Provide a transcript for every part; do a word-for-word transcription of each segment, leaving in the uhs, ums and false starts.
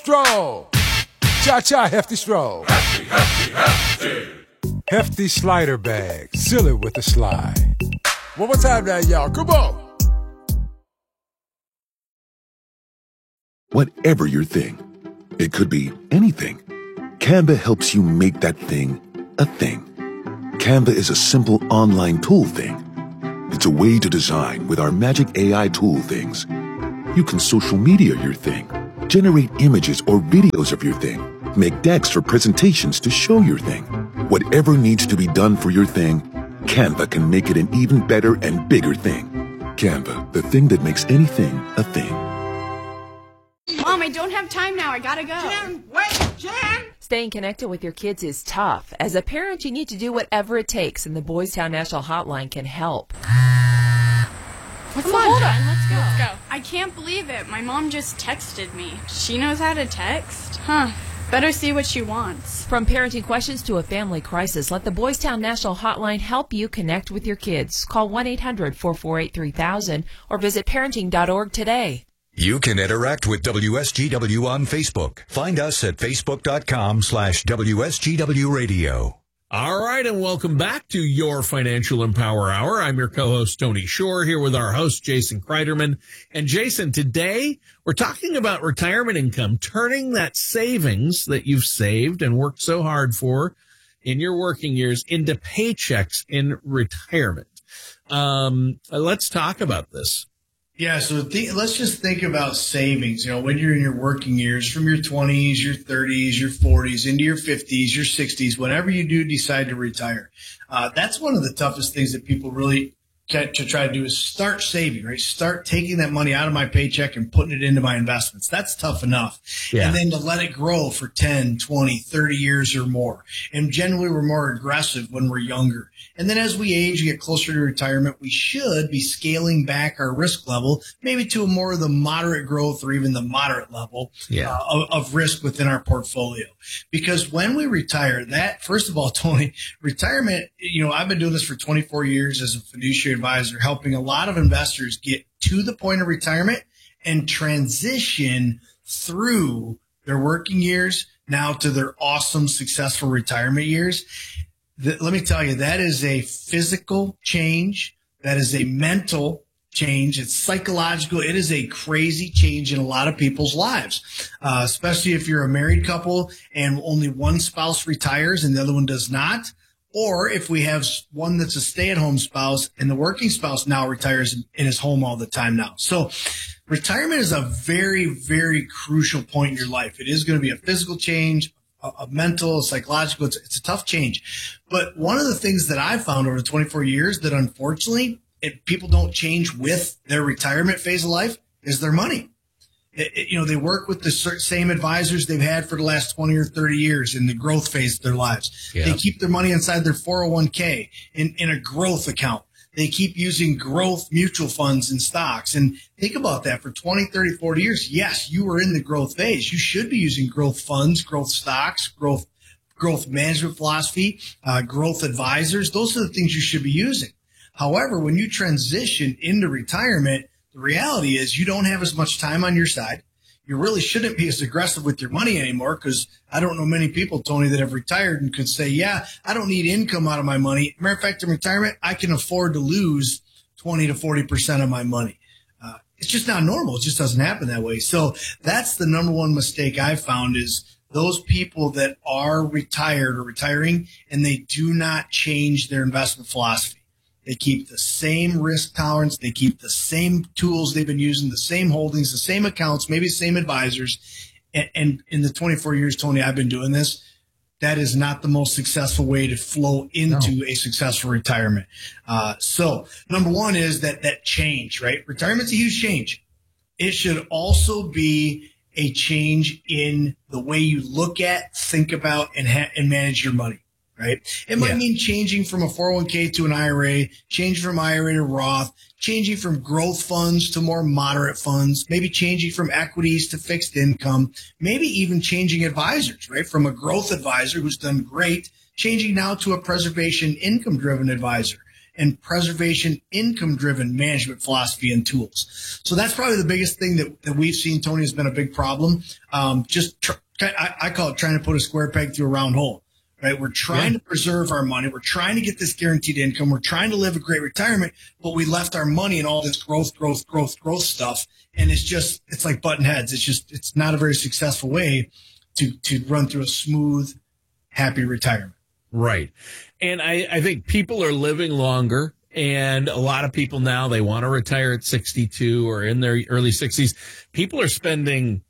Stroll. Cha-cha, Hefty Stroll. Hefty, hefty, hefty. Hefty slider bag. Seal it with a slide. One more time now, y'all. Come on. Whatever your thing, it could be anything. Canva helps you make that thing a thing. Canva is a simple online tool thing. It's a way to design with our magic A I tool things. You can social media your thing, generate images or videos of your thing, make decks for presentations to show your thing. Whatever needs to be done for your thing, Canva can make it an even better and bigger thing. Canva, the thing that makes anything a thing. Mom, I don't have time now. I gotta go. Jen, wait, Jen! Staying connected with your kids is tough. As a parent, you need to do whatever it takes, and the Boys Town National Hotline can help. What's Come on, hold on. Let's go. Let's go. I can't believe it. My mom just texted me. She knows how to text? Huh. Better see what she wants. From parenting questions to a family crisis, let the Boys Town National Hotline help you connect with your kids. Call one eight hundred, four four eight, three thousand or visit parenting dot org today. You can interact with W S G W on Facebook. Find us at facebook.com slash WSGW Radio. All right, and welcome back to your Financial Empower Hour. I'm your co-host, Tony Shore, here with our host, Jason Kreiderman. And Jason, today we're talking about retirement income, turning that savings that you've saved and worked so hard for in your working years into paychecks in retirement. Um, let's talk about this. Yeah, so th- let's just think about savings. You know, when you're in your working years, from your twenties, your thirties, your forties, into your fifties, your sixties, whenever you do decide to retire, uh, that's one of the toughest things that people really get to try to do is start saving, right? Start taking that money out of my paycheck and putting it into my investments. That's tough enough. Yeah. And then to let it grow for ten, twenty, thirty years or more. And generally, we're more aggressive when we're younger. And then as we age and get closer to retirement, we should be scaling back our risk level, maybe to a more of the moderate growth or even the moderate level yeah. uh, of, of risk within our portfolio. Because when we retire, that, first of all, Tony, retirement, you know, I've been doing this for twenty-four years as a fiduciary advisor, helping a lot of investors get to the point of retirement and transition through their working years now to their awesome, successful retirement years. Let me tell you, that is a physical change. That is a mental change. It's psychological. It is a crazy change in a lot of people's lives, uh, especially if you're a married couple and only one spouse retires and the other one does not. Or if we have one that's a stay-at-home spouse and the working spouse now retires and is home all the time now. So retirement is a very, very crucial point in your life. It is going to be a physical change, a mental, a psychological. It's, it's a tough change. But one of the things that I found over twenty-four years that unfortunately it, people don't change with their retirement phase of life is their money. It, it, you know, they work with the same advisors they've had for the last twenty or thirty years in the growth phase of their lives. Yeah. They keep their money inside their four oh one k in, in a growth account. They keep using growth mutual funds and stocks. And think about that for twenty, thirty, forty years. Yes, you were in the growth phase. You should be using growth funds, growth stocks, growth, growth management philosophy, uh, growth advisors. Those are the things you should be using. However, when you transition into retirement, the reality is you don't have as much time on your side. You really shouldn't be as aggressive with your money anymore because I don't know many people, Tony, that have retired and could say, yeah, I don't need income out of my money. Matter of fact, in retirement, I can afford to lose twenty to forty percent of my money. Uh, it's just not normal. It just doesn't happen that way. So that's the number one mistake I've found is those people that are retired or retiring and they do not change their investment philosophy. They keep the same risk tolerance. They keep the same tools they've been using, the same holdings, the same accounts, maybe the same advisors. And, and in the twenty-four years, Tony, I've been doing this, that is not the most successful way to flow into no. a successful retirement. Uh, so number one is that, that change, right? Retirement's a huge change. It should also be a change in the way you look at, think about, and ha- and manage your money. Right? It might yeah. mean changing from a four oh one k to an I R A, changing from I R A to Roth, changing from growth funds to more moderate funds, maybe changing from equities to fixed income, maybe even changing advisors, right? From a growth advisor who's done great, changing now to a preservation income driven advisor. and preservation income-driven management philosophy and tools. So that's probably the biggest thing that, that we've seen, Tony, has been a big problem. Um, just tr- I, I call it trying to put a square peg through a round hole. Right, we're trying yeah. to preserve our money. We're trying to get this guaranteed income. We're trying to live a great retirement, but we left our money in all this growth, growth, growth, growth stuff. And it's just, it's like button heads. It's just, it's not a very successful way to, to run through a smooth, happy retirement. Right. And I, I think people are living longer, and a lot of people now, they want to retire at sixty-two or in their early sixties. People are spending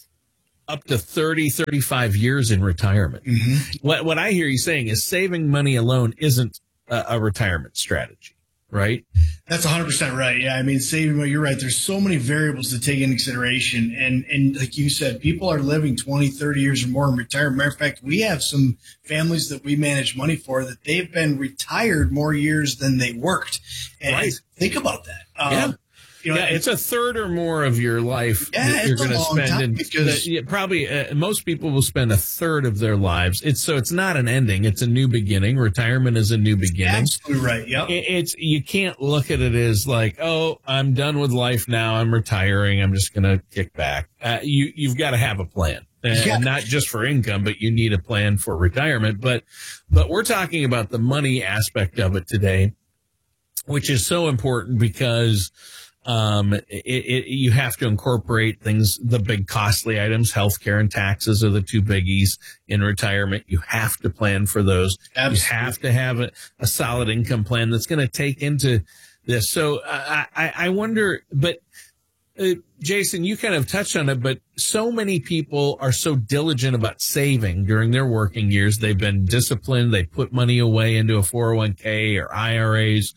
up to thirty, thirty-five years in retirement. Mm-hmm. What what I hear you saying is saving money alone isn't a, a retirement strategy, right? That's one hundred percent right. Yeah, I mean, saving money, you're right. There's so many variables to take into consideration. And, and like you said, people are living twenty, thirty years or more in retirement. Matter of fact, we have some families that we manage money for that they've been retired more years than they worked. And right. think about that. Um, yeah. You know, yeah, it's a third or more of your life yeah, that you're going to spend. In, because yeah, probably uh, most people will spend a third of their lives. It's so it's not an ending; it's a new beginning. Retirement is a new beginning. Absolutely right. Yep. It, it's you can't look at it as like, oh, I'm done with life now. I'm retiring. I'm just going to kick back. Uh, you you've got to have a plan. And yeah. not just for income, but you need a plan for retirement. But but we're talking about the money aspect of it today, which is so important because Um, it, it, you have to incorporate things, the big costly items, healthcare and taxes are the two biggies in retirement. You have to plan for those. Absolutely. You have to have a, a solid income plan that's going to take into this. So I, I, I wonder, but uh, Jason, you kind of touched on it, but so many people are so diligent about saving during their working years. They've been disciplined. They put money away into a four oh one k or I R As.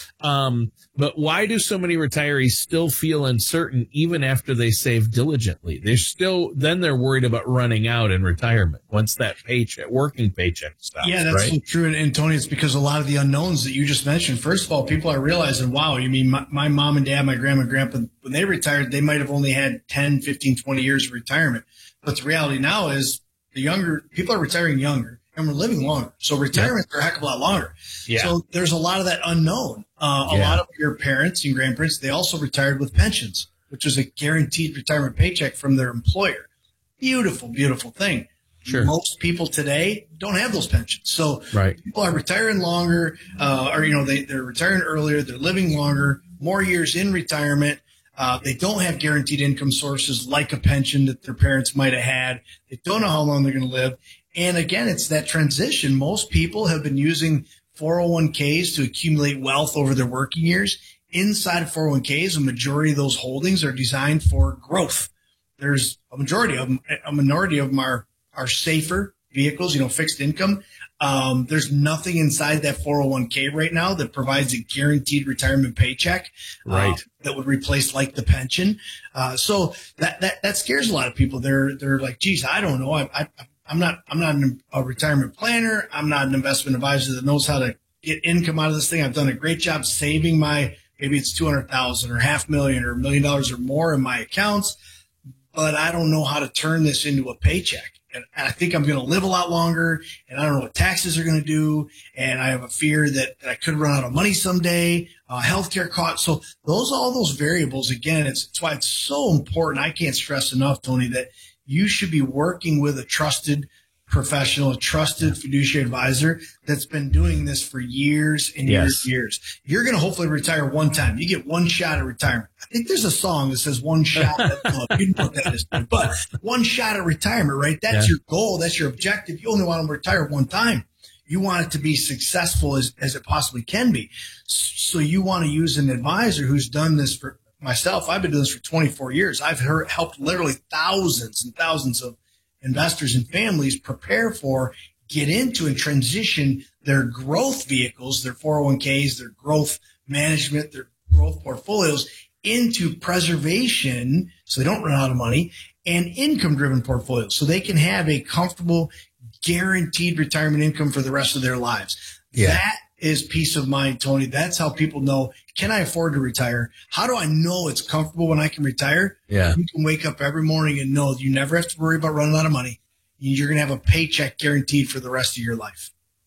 Um, but why do so many retirees still feel uncertain even after they save diligently? They're still, then they're worried about running out in retirement once that paycheck, working paycheck stops. Yeah, that's right? so true. And, and Tony, it's because a lot of the unknowns that you just mentioned. First of all, people are realizing, wow, you mean my, my mom and dad, my grandma and grandpa, when they retired, they might have only had ten, fifteen, twenty years of retirement. But the reality now is the younger people are retiring younger. And we're living longer. So retirement yeah. are a heck of a lot longer. Yeah. So there's a lot of that unknown. Uh, a yeah. lot of your parents and grandparents, they also retired with pensions, which was a guaranteed retirement paycheck from their employer. Beautiful, beautiful thing. Sure. Most people today don't have those pensions. So right. people are retiring longer, uh, or, you know, they, they're retiring earlier. They're living longer, more years in retirement. Uh, they don't have guaranteed income sources like a pension that their parents might have had. They don't know how long they're going to live. And again, it's that transition. Most people have been using four oh one k's to accumulate wealth over their working years. Inside of four oh one k's, a majority of those holdings are designed for growth. There's a majority of them, a minority of them are, are safer vehicles, you know, fixed income. Um, there's nothing inside that four oh one k right now that provides a guaranteed retirement paycheck, right? Uh, that would replace like the pension. Uh, so that, that, that scares a lot of people. They're, they're like, geez, I don't know. I, I, I'm not, I'm not a retirement planner. I'm not an investment advisor that knows how to get income out of this thing. I've done a great job saving my, maybe it's two hundred thousand or half million or a million dollars or more in my accounts, but I don't know how to turn this into a paycheck. And I think I'm going to live a lot longer, and I don't know what taxes are going to do. And I have a fear that, that I could run out of money someday, uh, healthcare costs. So those, all those variables, again, it's, it's why it's so important. I can't stress enough, Tony, that you should be working with a trusted professional, a trusted fiduciary advisor that's been doing this for years and yes. years and years. You're going to hopefully retire one time. You get one shot at retirement. I think there's a song that says one shot at, oh, you know what that is, but one shot at retirement, right? That's yeah. your goal. That's your objective. You only want to retire one time. You want it to be successful as, as it possibly can be. So you want to use an advisor who's done this for myself. I've been doing this for twenty-four years. I've heard, helped literally thousands and thousands of investors and families prepare for, get into, and transition their growth vehicles, their four oh one k's, their growth management, their growth portfolios into preservation so they don't run out of money, and income-driven portfolios so they can have a comfortable, guaranteed retirement income for the rest of their lives. Yeah. That is peace of mind, Tony. That's how people know, can I afford to retire? How do I know it's comfortable when I can retire? Yeah. You can wake up every morning and know you never have to worry about running out of money. You're going to have a paycheck guaranteed for the rest of your life.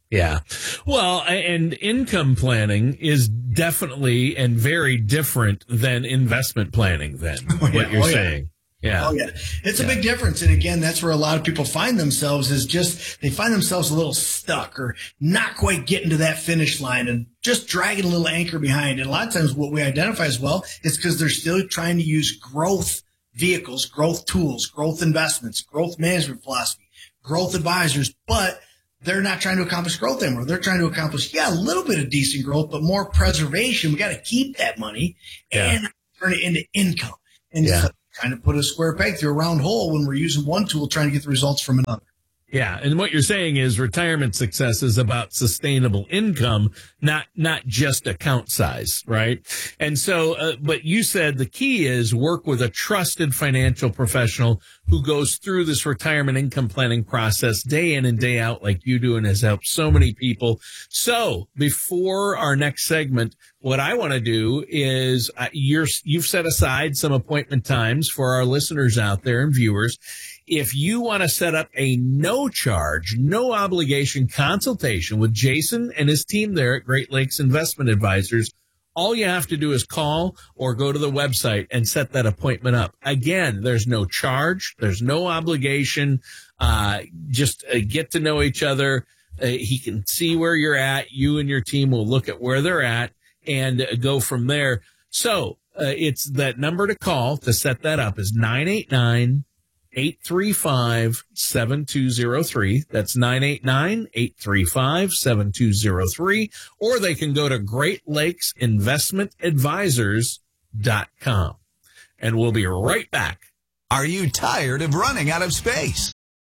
Yeah. Well, and income planning is definitely and very different than investment planning then, oh, yeah. what you're oh, saying. Yeah. Yeah. Oh, yeah. It's yeah. a big difference. And again, that's where a lot of people find themselves is just, they find themselves a little stuck or not quite getting to that finish line and just dragging a little anchor behind. And a lot of times what we identify as well is because they're still trying to use growth vehicles, growth tools, growth investments, growth management philosophy, growth advisors, but they're not trying to accomplish growth anymore. They're trying to accomplish, yeah, a little bit of decent growth, but more preservation. We got to keep that money yeah. and turn it into income. And yeah. so trying to put a square peg through a round hole when we're using one tool, trying to get the results from another. Yeah. And what you're saying is retirement success is about sustainable income, not, not just account size, right? And so, uh, but you said the key is work with a trusted financial professional who goes through this retirement income planning process day in and day out like you do and has helped so many people. So before our next segment, what I want to do is uh, you're, you've set aside some appointment times for our listeners out there and viewers. If you want to set up a no charge, no obligation consultation with Jason and his team there at Great Lakes Investment Advisors, all you have to do is call or go to the website and set that appointment up. Again, there's no charge. There's no obligation. Uh, just uh, get to know each other. Uh, he can see where you're at. You and your team will look at where they're at and uh, go from there. So uh, it's that number to call to set that up is nine eight nine, eight three five, seven two zero three. That's nine eight nine, eight three five, seven two zero three. Or they can go to Great Lakes Investment Advisors dot com. And we'll be right back. Are you tired of running out of space?